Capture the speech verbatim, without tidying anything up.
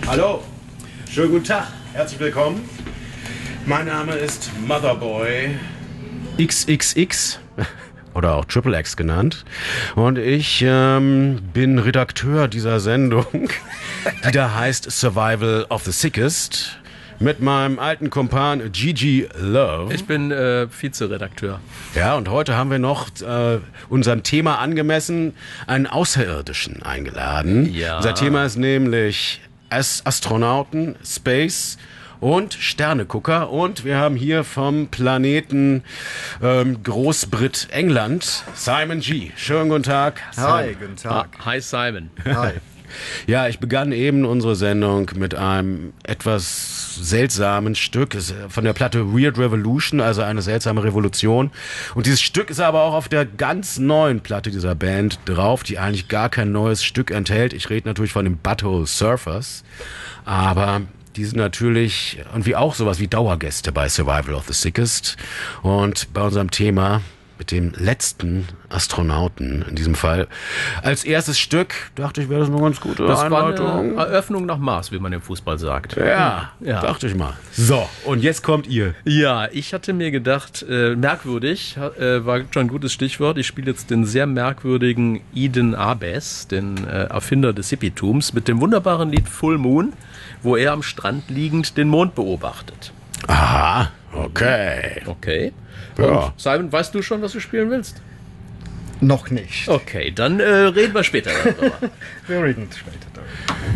Hallo, schönen guten Tag, herzlich willkommen. Mein Name ist Motherboy X X X oder auch Triple X genannt und ich ähm, bin Redakteur dieser Sendung, die da heißt Survival of the Sickest, mit meinem alten Kumpan Gigi Love. Ich bin äh, Vizeredakteur. Ja, und heute haben wir noch äh, unserem Thema angemessen einen Außerirdischen eingeladen. Ja. Unser Thema ist nämlich As- Astronauten, Space und Sternegucker. Und wir haben hier vom Planeten ähm, Großbrit England Simon G. Schönen guten Tag. Hi, guten Tag. Ah, hi Simon. Hi. Ja, ich begann eben unsere Sendung mit einem etwas seltsamen Stück es ist von der Platte Weird Revolution, also eine seltsame Revolution. Und dieses Stück ist aber auch auf der ganz neuen Platte dieser Band drauf, die eigentlich gar kein neues Stück enthält. Ich rede natürlich von den Butthole Surfers, aber die sind natürlich irgendwie auch sowas wie Dauergäste bei Survival of the Sickest. Und bei unserem Thema mit dem letzten Astronauten in diesem Fall. Als erstes Stück dachte ich, wäre das eine ganz gute Das Einleitung. war eine Eröffnung nach Maß, wie man im Fußball sagt. Ja, Ja. dachte ich mal. So, und jetzt kommt ihr. Ja, ich hatte mir gedacht, äh, merkwürdig, äh, war schon ein gutes Stichwort. Ich spiele jetzt den sehr merkwürdigen Eden Abes, den äh, Erfinder des Hippietums, mit dem wunderbaren Lied Full Moon, wo er am Strand liegend den Mond beobachtet. Aha, okay. Okay. Ja. Und Simon, weißt du schon, was du spielen willst? Noch nicht. Okay, dann äh, reden wir später darüber. Wir reden später darüber.